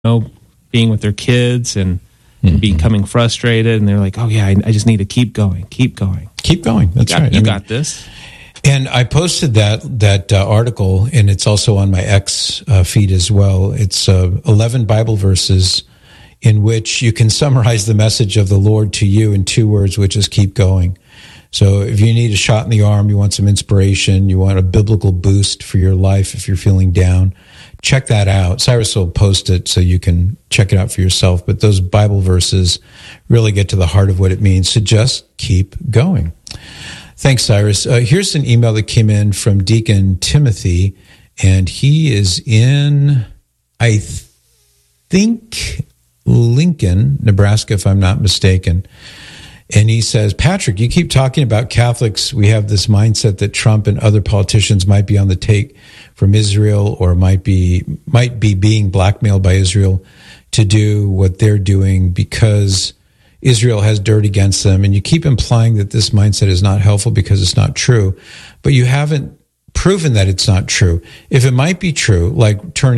being with their kids and becoming frustrated, and they're like, "Oh yeah, I just need to keep going. That's right. You got this." And I posted that article, and it's also on my X feed as well. It's 11 Bible verses in which you can summarize the message of the Lord to you in 2 words, which is keep going. So if you need a shot in the arm, you want some inspiration, you want a biblical boost for your life if you're feeling down, check that out. Cyrus will post it so you can check it out for yourself. But those Bible verses really get to the heart of what it means to just keep going. Thanks, Cyrus. Here's an email that came in from Deacon Timothy, and he is in, I think, Lincoln, Nebraska, if I'm not mistaken. And he says, Patrick, you keep talking about Catholics. We have this mindset that Trump and other politicians might be on the take from Israel, or might be being blackmailed by Israel to do what they're doing because Israel has dirt against them. And you keep implying that this mindset is not helpful because it's not true, but you haven't proven that it's not true. If it might be true, like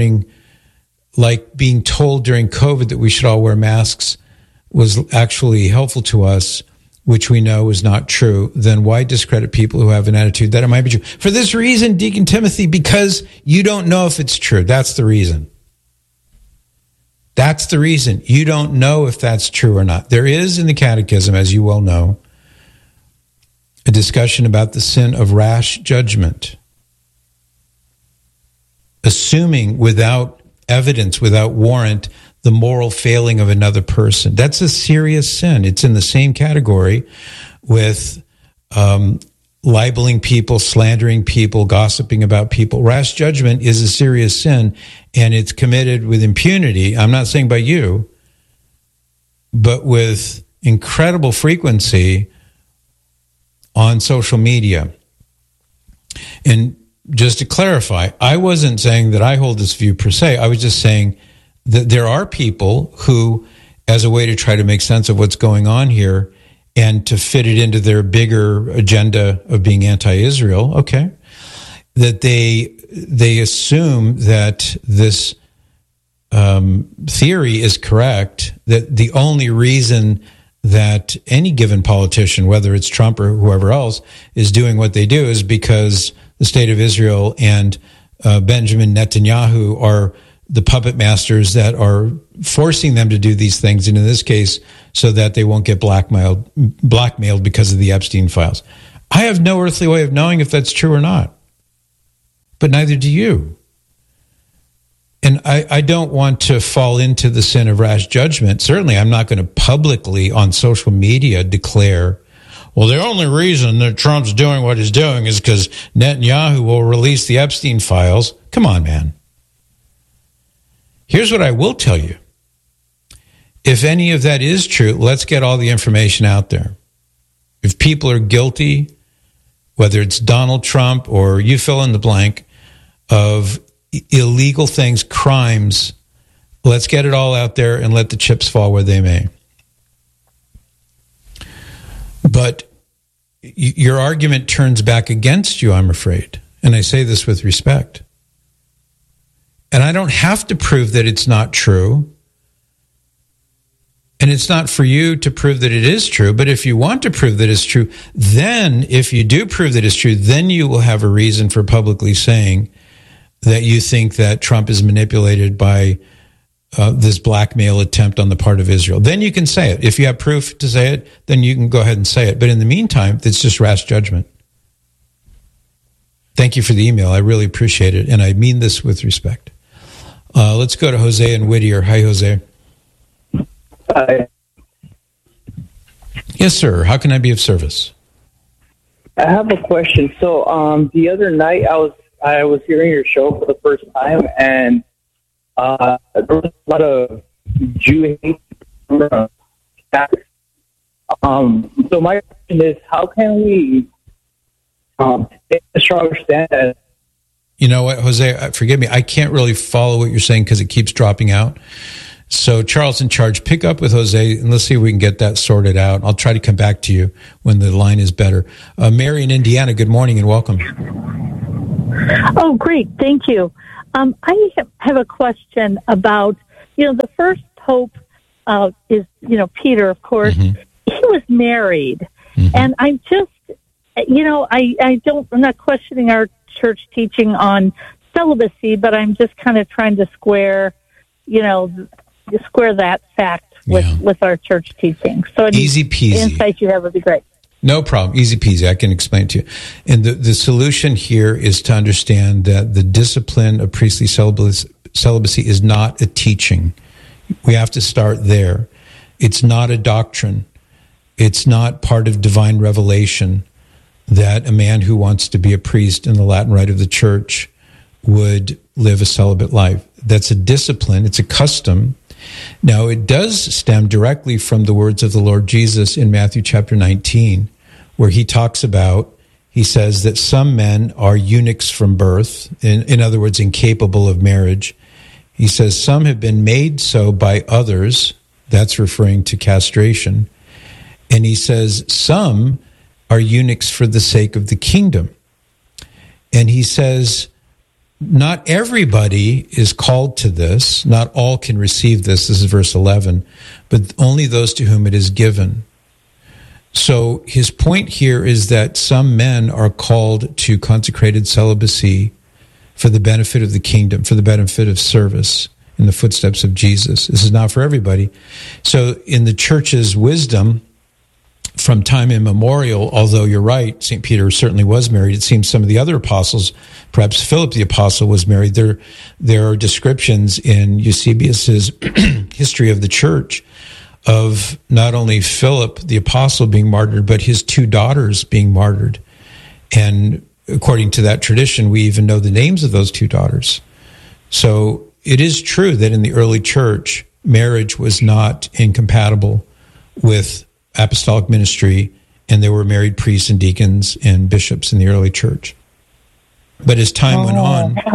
being told during COVID that we should all wear masks was actually helpful to us, which we know is not true, then why discredit people who have an attitude that it might be true? For this reason, Deacon Timothy, because you don't know if it's true. That's the reason. That's the reason. You don't know if that's true or not. There is in the Catechism, as you well know, a discussion about the sin of rash judgment. Assuming without evidence, without warrant, the moral failing of another person. That's a serious sin. It's in the same category with libeling people, slandering people, gossiping about people. Rash judgment is a serious sin, and it's committed with impunity. I'm not saying by you, but with incredible frequency on social media. And just to clarify, I wasn't saying that I hold this view per se. I was just saying that there are people who, as a way to try to make sense of what's going on here and to fit it into their bigger agenda of being anti-Israel, okay, that they assume that this theory is correct, that the only reason that any given politician, whether it's Trump or whoever else, is doing what they do is because the state of Israel and Benjamin Netanyahu are the puppet masters that are forcing them to do these things, and in this case, so that they won't get blackmailed because of the Epstein files. I have no earthly way of knowing if that's true or not, but neither do you. And I don't want to fall into the sin of rash judgment. Certainly, I'm not going to publicly on social media declare, well, the only reason that Trump's doing what he's doing is because Netanyahu will release the Epstein files. Come on, man. Here's what I will tell you. If any of that is true, let's get all the information out there. If people are guilty, whether it's Donald Trump or you fill in the blank, of illegal things, crimes, let's get it all out there and let the chips fall where they may. But your argument turns back against you, I'm afraid. And I say this with respect. And I don't have to prove that it's not true. And it's not for you to prove that it is true. But if you want to prove that it's true, then if you do prove that it's true, then you will have a reason for publicly saying that you think that Trump is manipulated by this blackmail attempt on the part of Israel. Then you can say it. If you have proof to say it, then you can go ahead and say it. But in the meantime, it's just rash judgment. Thank you for the email. I really appreciate it. And I mean this with respect. Let's go to Jose in Whittier. Hi, Jose. Hi. Yes, sir. How can I be of service? I have a question. So the other night I was hearing your show for the first time, and there was a lot of Jew hate. So my question is, how can we take a stronger stand? You know what, Jose, forgive me. I can't really follow what you're saying because it keeps dropping out. So Charles in charge, pick up with Jose, and let's see if we can get that sorted out. I'll try to come back to you when the line is better. Mary in Indiana, good morning and welcome. Oh, great. Thank you. I have a question about the first pope is, Peter, of course. Mm-hmm. He was married. Mm-hmm. And I'm just, I'm not questioning our church teaching on celibacy, but I'm just kind of trying to square that fact with our church teaching. So easy peasy. Insight you have would be great. No problem. Easy peasy. I can explain it to you. And the solution here is to understand that the discipline of priestly celibacy is not a teaching. We have to start there. It's not a doctrine. It's not part of divine revelation that a man who wants to be a priest in the Latin rite of the church would live a celibate life. That's a discipline. It's a custom. Now, it does stem directly from the words of the Lord Jesus in Matthew chapter 19, where he says that some men are eunuchs from birth, in other words, incapable of marriage. He says some have been made so by others. That's referring to castration. And he says some are eunuchs for the sake of the kingdom. And he says not everybody is called to this. Not all can receive this. This is verse 11. But only those to whom it is given. So his point here is that some men are called to consecrated celibacy for the benefit of the kingdom, for the benefit of service in the footsteps of Jesus. This is not for everybody. So in the church's wisdom, from time immemorial, although you're right, St. Peter certainly was married. It seems some of the other apostles, perhaps Philip the apostle was married. There are descriptions in Eusebius's history of the church of not only Philip the apostle being martyred, but his two daughters being martyred. And according to that tradition, we even know the names of those two daughters. So it is true that in the early church, marriage was not incompatible with apostolic ministry, and there were married priests and deacons and bishops in the early church. But as time went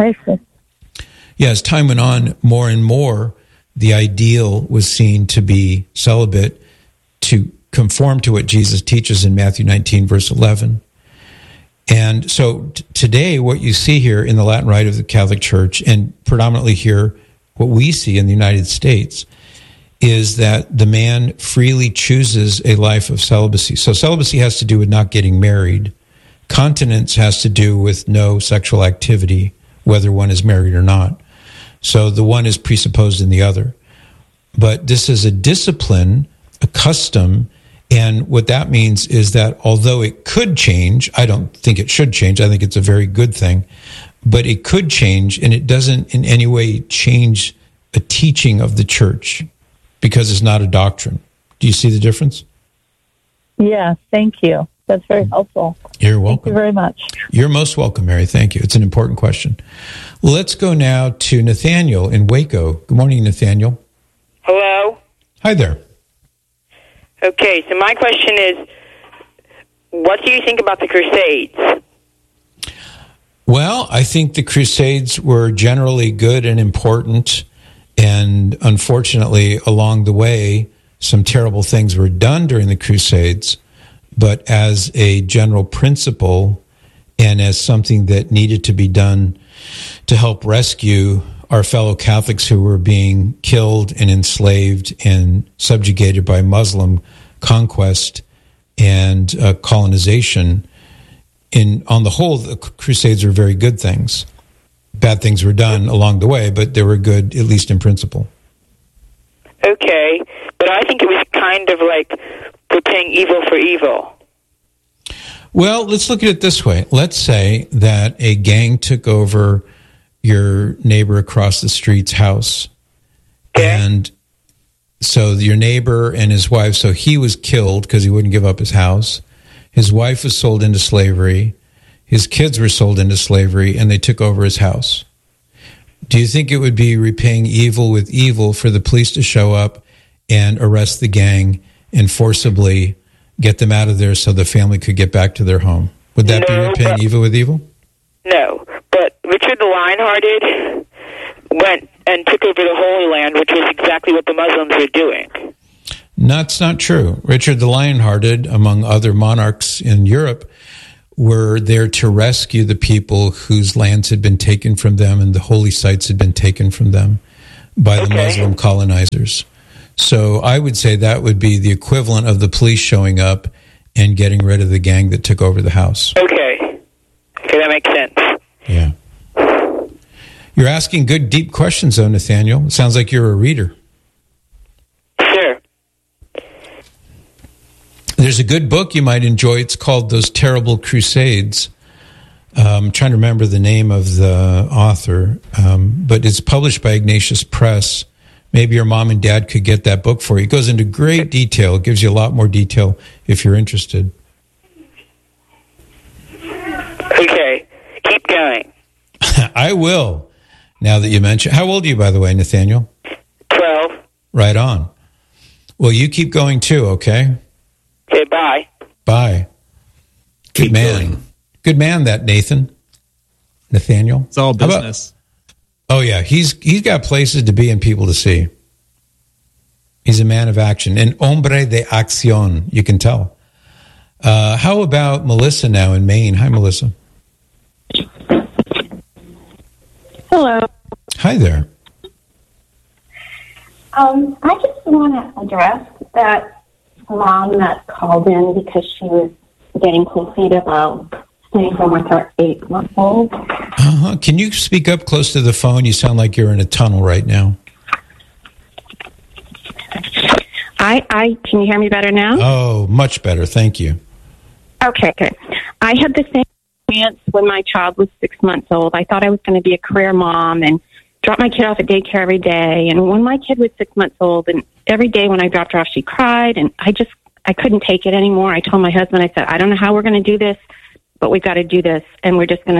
on, more and more, the ideal was seen to be celibate, to conform to what Jesus teaches in Matthew 19, verse 11. And so today, what you see here in the Latin Rite of the Catholic Church, and predominantly here, what we see in the United States, is that the man freely chooses a life of celibacy. So celibacy has to do with not getting married. Continence has to do with no sexual activity, whether one is married or not. So the one is presupposed in the other. But this is a discipline, a custom, and what that means is that although it could change, I don't think it should change, I think it's a very good thing, but it could change, and it doesn't in any way change a teaching of the church, because it's not a doctrine. Do you see the difference? Yeah, thank you. That's very helpful. You're welcome. Thank you very much. You're most welcome, Mary. Thank you. It's an important question. Let's go now to Nathaniel in Waco. Good morning, Nathaniel. Hello? Hi there. Okay, so my question is, what do you think about the Crusades? Well, I think the Crusades were generally good and important, and unfortunately, along the way, some terrible things were done during the Crusades. But as a general principle and as something that needed to be done to help rescue our fellow Catholics who were being killed and enslaved and subjugated by Muslim conquest and colonization, on the whole, the Crusades were very good things. Bad things were done along the way, but they were good, at least in principle. Okay, but I think it was kind of like repaying evil for evil. Well, let's look at it this way. Let's say that a gang took over your neighbor across the street's house. Okay. And so your neighbor and his wife, so he was killed because he wouldn't give up his house. His wife was sold into slavery. His kids were sold into slavery, and they took over his house. Do you think it would be repaying evil with evil for the police to show up and arrest the gang and forcibly get them out of there so the family could get back to their home? Would that be repaying evil with evil? No, but Richard the Lionhearted went and took over the Holy Land, which was exactly what the Muslims were doing. That's not true. Richard the Lionhearted, among other monarchs in Europe, were there to rescue the people whose lands had been taken from them and the holy sites had been taken from them. by the Muslim colonizers. So I would say that would be the equivalent of the police showing up and getting rid of the gang that took over the house. Okay, that makes sense. Yeah. You're asking good, deep questions, though, Nathaniel. It sounds like you're a reader. Sure. There's a good book you might enjoy. It's called Those Terrible Crusades. I'm trying to remember the name of the author, but it's published by Ignatius Press. Maybe your mom and dad could get that book for you. It goes into great detail. It gives you a lot more detail if you're interested. Okay, keep going. I will. Now that you mention, how old are you, by the way, Nathaniel? 12. Right on. Well, you keep going too, okay? Okay, bye. Bye. Good Keep man. going. Good man, that Nathaniel. It's all business. Oh yeah, he's got places to be and people to see. He's a man of action, an hombre de acción. You can tell. How about Melissa now in Maine? Hi, Melissa. Hello. Hi there. I just want to address that mom that called in because she was getting cold feet about staying home with her 8-month-old. Uh-huh. Can you speak up close to the phone? You sound like you're in a tunnel right now. Can you hear me better now? Oh, much better. Thank you. Okay, good. I had the same experience when my child was 6 months old. I thought I was going to be a career mom and drop my kid off at daycare every day. And when my kid was 6 months old, and every day when I dropped her off, she cried, and I couldn't take it anymore. I told my husband, I said, I don't know how we're going to do this, but we've got to do this, and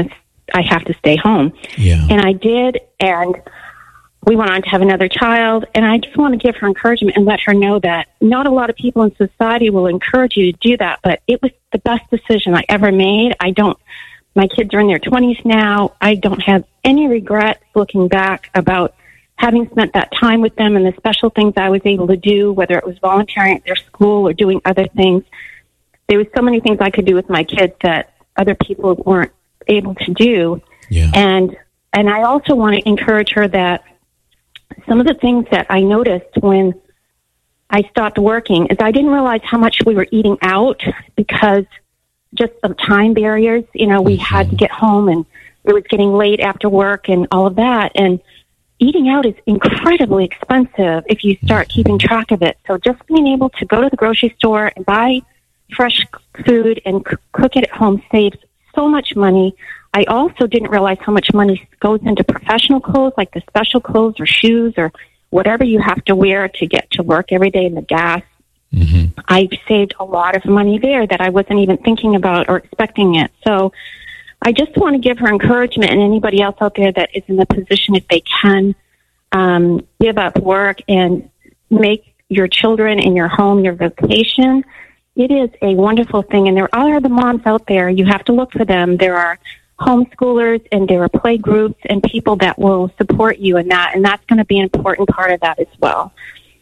I have to stay home. Yeah. And I did, and we went on to have another child, and I just want to give her encouragement and let her know that not a lot of people in society will encourage you to do that, but it was the best decision I ever made. My kids are in their 20s now. I don't have any regrets looking back about having spent that time with them and the special things I was able to do, whether it was volunteering at their school or doing other things. There was so many things I could do with my kids that other people weren't able to do. Yeah. And I also want to encourage her that some of the things that I noticed when I stopped working is I didn't realize how much we were eating out because just of time barriers. We had to get home and it was getting late after work and all of that. And eating out is incredibly expensive if you start keeping track of it. So just being able to go to the grocery store and buy fresh food and cook it at home saves so much money. I also didn't realize how much money goes into professional clothes, like the special clothes or shoes or whatever you have to wear to get to work every day, and the gas. Mm-hmm. I've saved a lot of money there that I wasn't even thinking about or expecting it. So I just want to give her encouragement, and anybody else out there that is in the position, if they can, give up work and make your children in your home your vocation. It is a wonderful thing, and there are other moms out there. You have to look for them. There are homeschoolers, and there are play groups and people that will support you in that, and that's going to be an important part of that as well.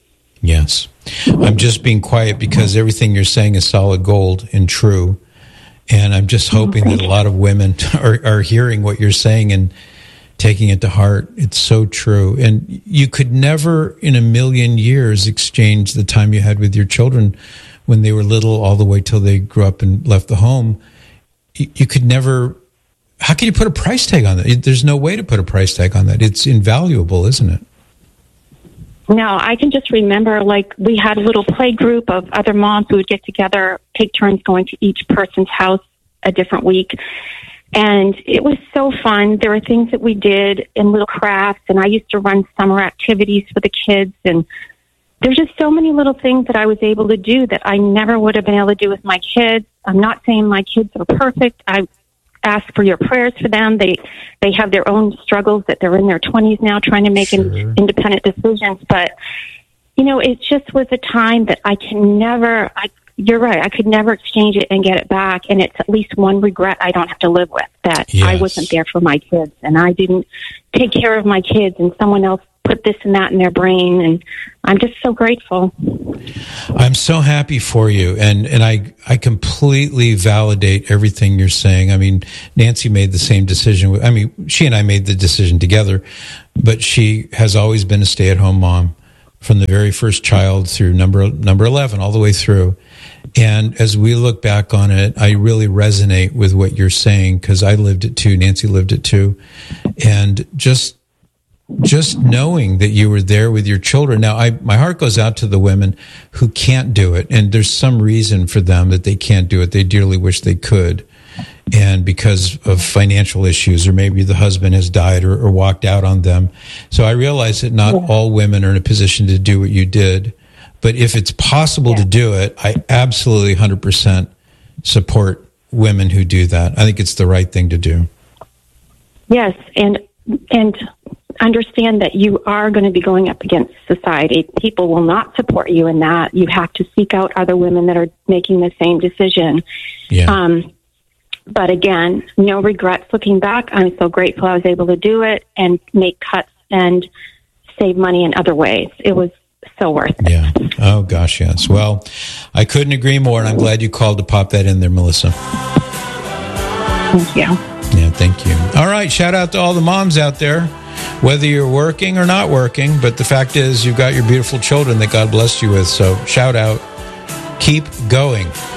Yes. I'm just being quiet because everything you're saying is solid gold and true. And I'm just hoping that a lot of women are hearing what you're saying and taking it to heart. It's so true. And you could never in a million years exchange the time you had with your children when they were little all the way till they grew up and left the home. You could never... How can you put a price tag on that? There's no way to put a price tag on that. It's invaluable, isn't it? No, I can just remember, we had a little play group of other moms who would get together, take turns going to each person's house a different week. And it was so fun. There were things that we did in little crafts, and I used to run summer activities for the kids. And there's just so many little things that I was able to do that I never would have been able to do with my kids. I'm not saying my kids are perfect. I ask for your prayers for them. They have their own struggles that they're in their 20s now trying to make independent decisions. But, it just was a time that you're right, I could never exchange it and get it back. And it's at least one regret I don't have to live with, that I wasn't there for my kids and I didn't take care of my kids and someone else put this and that in their brain. And I'm just so grateful. I'm so happy for you. And I completely validate everything you're saying. I mean, Nancy made the same decision. I mean, she and I made the decision together, but she has always been a stay-at-home mom from the very first child through number 11, all the way through. And as we look back on it, I really resonate with what you're saying, because I lived it too. Nancy lived it too. And just knowing that you were there with your children. Now, my heart goes out to the women who can't do it. And there's some reason for them that they can't do it. They dearly wish they could. And because of financial issues, or maybe the husband has died or walked out on them. So I realize that not all women are in a position to do what you did. But if it's possible to do it, I absolutely 100% support women who do that. I think it's the right thing to do. Yes, and understand that you are going to be going up against society. People will not support you in that. You have to seek out other women that are making the same decision. Yeah. But again, no regrets looking back. I'm so grateful I was able to do it and make cuts and save money in other ways. It was so worth it. Yeah. Oh, gosh, yes. Well, I couldn't agree more, and I'm glad you called to pop that in there, Melissa. Thank you. Yeah, thank you. All right, shout out to all the moms out there, whether you're working or not working, but the fact is you've got your beautiful children that God blessed you with, so shout out. Keep going.